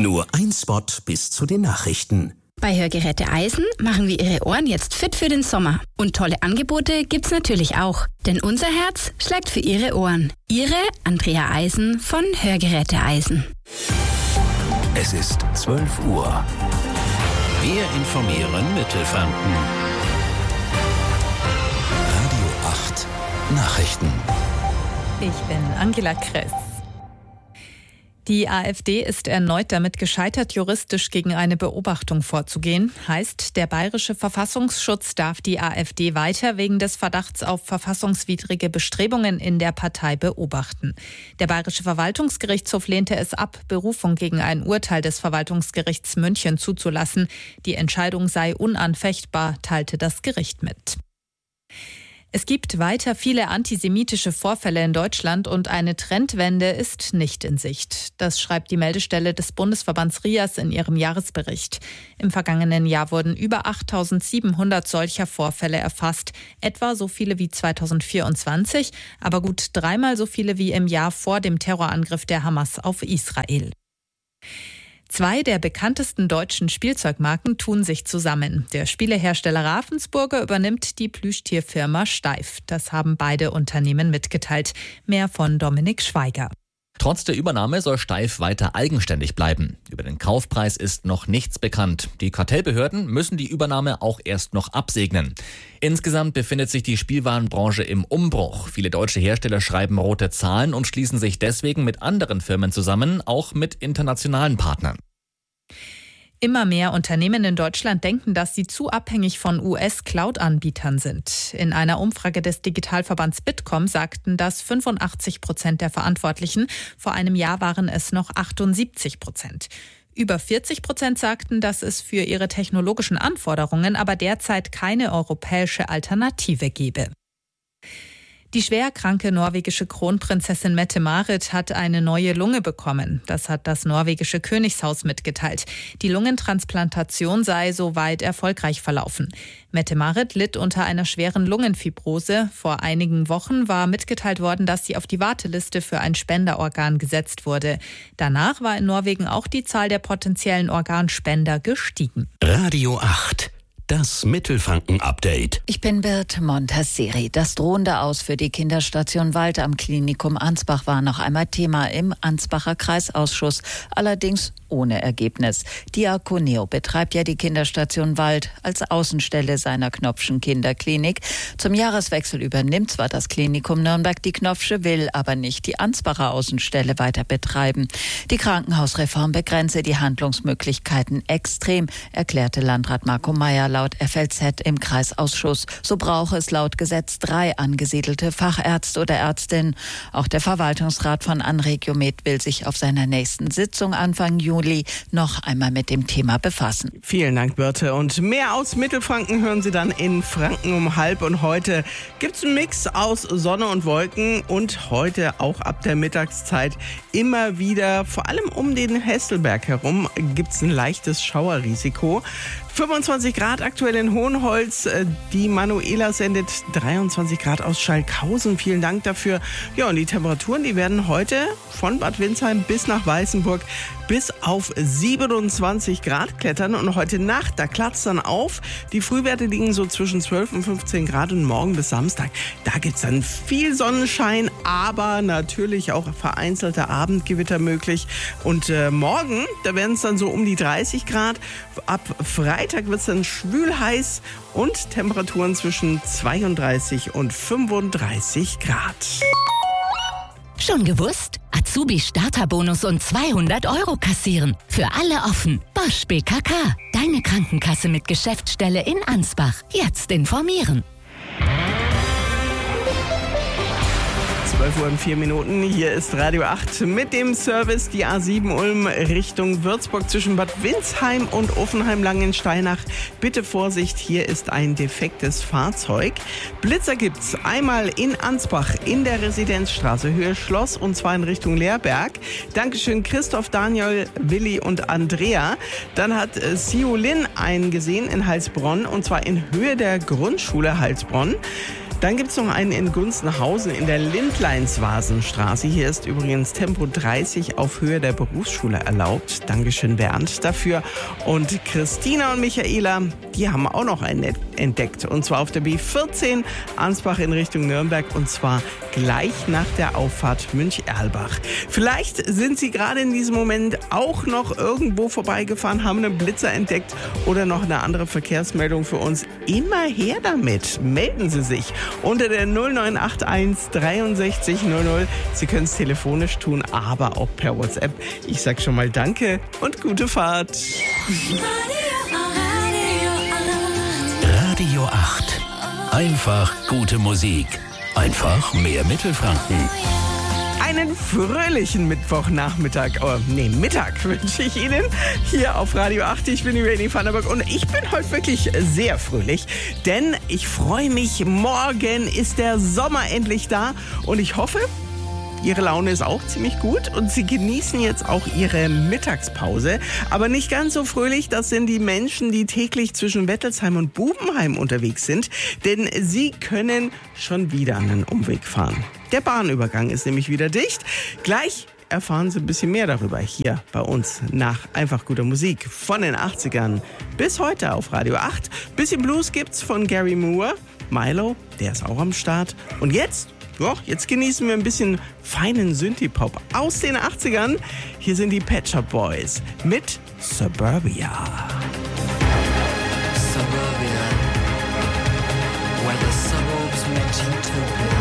Nur ein Spot bis zu den Nachrichten. Bei Hörgeräte Eisen machen wir Ihre Ohren jetzt fit für den Sommer. Und tolle Angebote gibt's natürlich auch. Denn unser Herz schlägt für Ihre Ohren. Ihre Andrea Eisen von Hörgeräte Eisen. Es ist 12 Uhr. Wir informieren Mittelfranken. Radio 8 Nachrichten. Ich bin Angela Kress. Die AfD ist erneut damit gescheitert, juristisch gegen eine Beobachtung vorzugehen. Heißt, der Bayerische Verfassungsschutz darf die AfD weiter wegen des Verdachts auf verfassungswidrige Bestrebungen in der Partei beobachten. Der Bayerische Verwaltungsgerichtshof lehnte es ab, Berufung gegen ein Urteil des Verwaltungsgerichts München zuzulassen. Die Entscheidung sei unanfechtbar, teilte das Gericht mit. Es gibt weiter viele antisemitische Vorfälle in Deutschland und eine Trendwende ist nicht in Sicht. Das schreibt die Meldestelle des Bundesverbands RIAS in ihrem Jahresbericht. Im vergangenen Jahr wurden über 8.700 solcher Vorfälle erfasst. Etwa so viele wie 2024, aber gut dreimal so viele wie im Jahr vor dem Terrorangriff der Hamas auf Israel. Zwei der bekanntesten deutschen Spielzeugmarken tun sich zusammen. Der Spielehersteller Ravensburger übernimmt die Plüschtierfirma Steiff. Das haben beide Unternehmen mitgeteilt. Mehr von Dominik Schweiger. Trotz der Übernahme soll Steiff weiter eigenständig bleiben. Über den Kaufpreis ist noch nichts bekannt. Die Kartellbehörden müssen die Übernahme auch erst noch absegnen. Insgesamt befindet sich die Spielwarenbranche im Umbruch. Viele deutsche Hersteller schreiben rote Zahlen und schließen sich deswegen mit anderen Firmen zusammen, auch mit internationalen Partnern. Immer mehr Unternehmen in Deutschland denken, dass sie zu abhängig von US-Cloud-Anbietern sind. In einer Umfrage des Digitalverbands Bitkom sagten das 85% der Verantwortlichen. Vor einem Jahr waren es noch 78%. Über 40% sagten, dass es für ihre technologischen Anforderungen aber derzeit keine europäische Alternative gebe. Die schwerkranke norwegische Kronprinzessin Mette-Marit hat eine neue Lunge bekommen. Das hat das norwegische Königshaus mitgeteilt. Die Lungentransplantation sei soweit erfolgreich verlaufen. Mette-Marit litt unter einer schweren Lungenfibrose. Vor einigen Wochen war mitgeteilt worden, dass sie auf die Warteliste für ein Spenderorgan gesetzt wurde. Danach war in Norwegen auch die Zahl der potenziellen Organspender gestiegen. Radio 8. Das Mittelfranken-Update. Ich bin Birte Montasseri. Das drohende Aus für die Kinderstation Wald am Klinikum Ansbach war noch einmal Thema im Ansbacher Kreisausschuss, allerdings ohne Ergebnis. Diakoneo betreibt ja die Kinderstation Wald als Außenstelle seiner Knopfschen Kinderklinik. Zum Jahreswechsel übernimmt zwar das Klinikum Nürnberg die Knopfsche, will aber nicht die Ansbacher Außenstelle weiter betreiben. Die Krankenhausreform begrenze die Handlungsmöglichkeiten extrem, erklärte Landrat Marco Meyer laut FLZ im Kreisausschuss. So brauche es laut Gesetz 3 angesiedelte Fachärzte oder Ärztinnen. Auch der Verwaltungsrat von Anregiomed will sich auf seiner nächsten Sitzung Anfang Juli noch einmal mit dem Thema befassen. Vielen Dank, Birte. Und mehr aus Mittelfranken hören Sie dann in Franken um 12:30. Und heute gibt es einen Mix aus Sonne und Wolken. Und heute auch ab der Mittagszeit immer wieder, vor allem um den Hesselberg herum, gibt es ein leichtes Schauerrisiko. 25 Grad aktuell in Hohenholz. Die Manuela sendet 23 Grad aus Schalkhausen. Vielen Dank dafür. Ja, und die Temperaturen, die werden heute von Bad Windsheim bis nach Weißenburg bis auf 27 Grad klettern. Und heute Nacht, da klatscht dann auf. Die Frühwerte liegen so zwischen 12 und 15 Grad. Und morgen bis Samstag, da gibt es dann viel Sonnenschein, aber natürlich auch vereinzelte Abendgewitter möglich. Und morgen, da werden es dann so um die 30 Grad. Ab Freitag wird es dann schwül heiß und Temperaturen zwischen 32 und 35 Grad. Schon gewusst? Azubi-Starterbonus und 200 € kassieren. Für alle offen. Bosch BKK. Deine Krankenkasse mit Geschäftsstelle in Ansbach. Jetzt informieren. 12:04. Hier ist Radio 8 mit dem Service. Die A7 Ulm Richtung Würzburg zwischen Bad Windsheim und Offenheim-Langensteinach. Bitte Vorsicht, hier ist ein defektes Fahrzeug. Blitzer gibt's einmal in Ansbach in der Residenzstraße Höhe Schloss und zwar in Richtung Leerberg. Dankeschön Christoph, Daniel, Willi und Andrea. Dann hat Siolin einen gesehen in Heilsbronn und zwar in Höhe der Grundschule Heilsbronn. Dann gibt es noch einen in Gunzenhausen in der Lindleinsvasenstraße. Hier ist übrigens Tempo 30 auf Höhe der Berufsschule erlaubt. Dankeschön Bernd dafür. Und Christina und Michaela, die haben auch noch einen entdeckt. Und zwar auf der B14 Ansbach in Richtung Nürnberg. Und zwar gleich nach der Auffahrt Münch-Erlbach. Vielleicht sind Sie gerade in diesem Moment auch noch irgendwo vorbeigefahren, haben einen Blitzer entdeckt oder noch eine andere Verkehrsmeldung für uns. Immer her damit. Melden Sie sich unter der 0981 63 00. Sie können es telefonisch tun, aber auch per WhatsApp. Ich sag schon mal Danke und gute Fahrt. Radio 8. Einfach gute Musik. Einfach mehr Mittelfranken. Einen fröhlichen Mittwochnachmittag, Mittag wünsche ich Ihnen hier auf Radio 8. Ich bin Irene Vanderburg und ich bin heute wirklich sehr fröhlich, denn ich freue mich, morgen ist der Sommer endlich da und ich hoffe, Ihre Laune ist auch ziemlich gut und Sie genießen jetzt auch Ihre Mittagspause. Aber nicht ganz so fröhlich, das sind die Menschen, die täglich zwischen Wettelsheim und Bubenheim unterwegs sind. Denn sie können schon wieder einen Umweg fahren. Der Bahnübergang ist nämlich wieder dicht. Gleich erfahren Sie ein bisschen mehr darüber hier bei uns nach einfach guter Musik. Von den 80ern bis heute auf Radio 8. Bisschen Blues gibt's von Gary Moore. Milo, der ist auch am Start. Und jetzt genießen wir ein bisschen feinen Synthie-Pop aus den 80ern. Hier sind die Pet Shop Boys mit Suburbia. Suburbia, where the suburbs met utopia.